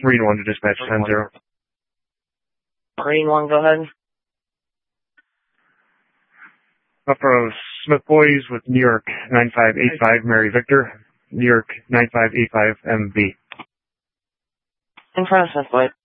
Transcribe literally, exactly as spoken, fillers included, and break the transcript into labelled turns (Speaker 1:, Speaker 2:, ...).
Speaker 1: Marine one to dispatch ten zero.
Speaker 2: Marine one, go ahead.
Speaker 1: Buffalo Smith Boys with New York nine five eight five, Mary Victor, New York nine five eight five M V.
Speaker 2: In front of Smith Boys.